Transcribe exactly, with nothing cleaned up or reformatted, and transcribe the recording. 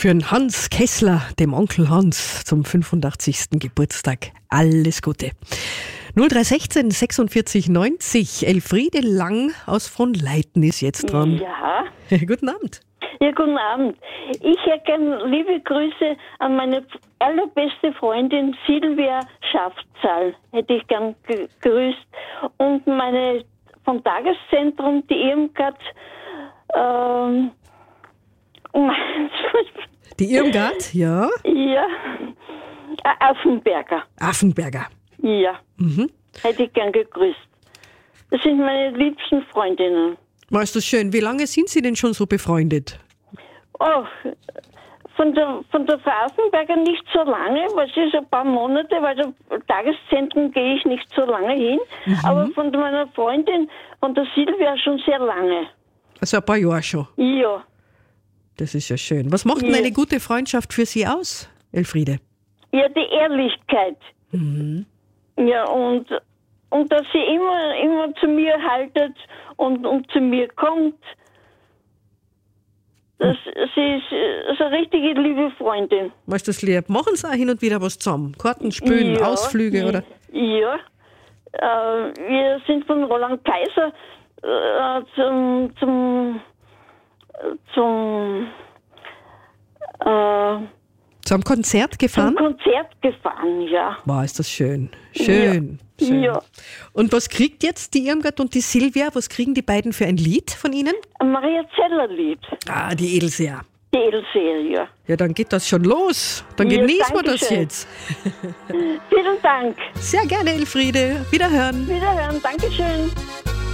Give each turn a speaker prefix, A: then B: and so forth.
A: Für den Hans Kessler, dem Onkel Hans, zum fünfundachtzigsten Geburtstag. Alles Gute. null drei eins sechs sechsundvierzig neunzig. Elfriede Lang aus Fronleiten ist jetzt dran.
B: Ja.
A: Guten Abend.
B: Ja, guten Abend. Ich hätte gerne liebe Grüße an meine allerbeste Freundin Silvia Schafzahl. Hätte ich gern gegrüßt. Und meine vom Tageszentrum, die Irmgard, ähm,
A: Die Irmgard, ja.
B: ja, Affenberger.
A: Affenberger.
B: Ja,
A: Mhm.
B: hätte ich gern gegrüßt. Das sind meine liebsten Freundinnen.
A: War ist das schön. Wie lange sind Sie denn schon so befreundet?
B: Oh, von der, von der Frau Affenberger nicht so lange, weil sie ist ein paar Monate, weil das Tageszentrum gehe ich nicht so lange hin. Mhm. Aber von meiner Freundin, von der Silvia schon sehr lange.
A: Also ein paar Jahre schon.
B: Ja.
A: Das ist ja schön. Was macht denn
B: Ja.
A: eine gute Freundschaft für Sie aus, Elfriede?
B: Ja, die Ehrlichkeit.
A: Mhm.
B: Ja, und, und dass sie immer, immer zu mir haltet und, und zu mir kommt. Das, sie ist, ist eine richtige liebe Freundin.
A: Weißt du das lieb? Machen Sie auch hin und wieder was zusammen? Karten spielen,
B: Ja,
A: Ausflüge oder?
B: Ja. Äh, wir sind von Roland Kaiser äh, zum, zum, zum, äh,
A: Zum Konzert
B: zum
A: gefahren?
B: Konzert gefahren, ja.
A: Wow, ist das schön. Schön.
B: Ja.
A: schön.
B: Ja.
A: Und was kriegt jetzt die Irmgard und die Silvia? Was kriegen die beiden für ein Lied von Ihnen?
B: Ein Maria Zeller-Lied.
A: Ah, die Edelseher.
B: Die Edelseher, ja.
A: Ja, dann geht das schon los. Dann
B: Ja,
A: genießen wir das
B: dankeschön.
A: jetzt.
B: Vielen Dank.
A: Sehr gerne, Elfriede. Wiederhören.
B: Wiederhören. Dankeschön.